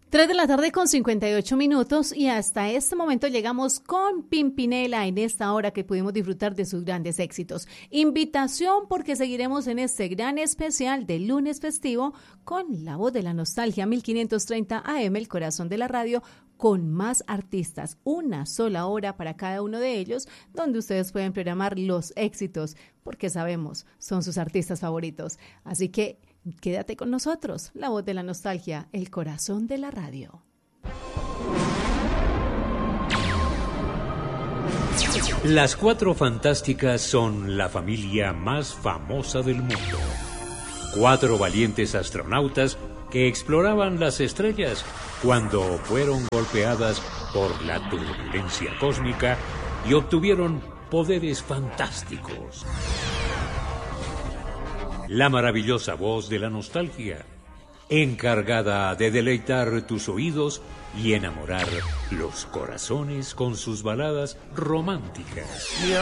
3 de la tarde con 58 minutos y hasta este momento llegamos con Pimpinela en esta hora que pudimos disfrutar de sus grandes éxitos. Invitación porque seguiremos en este gran especial de lunes festivo con La Voz de la Nostalgia 1530 AM, el corazón de la radio, con más artistas, una sola hora para cada uno de ellos, donde ustedes pueden programar los éxitos, porque sabemos, son sus artistas favoritos. Así que quédate con nosotros, La Voz de la Nostalgia, el corazón de la radio. Las Cuatro Fantásticas son la familia más famosa del mundo. 4 valientes astronautas que exploraban las estrellas cuando fueron golpeadas por la turbulencia cósmica y obtuvieron poderes fantásticos. La maravillosa voz de la nostalgia, encargada de deleitar tus oídos y enamorar los corazones con sus baladas románticas.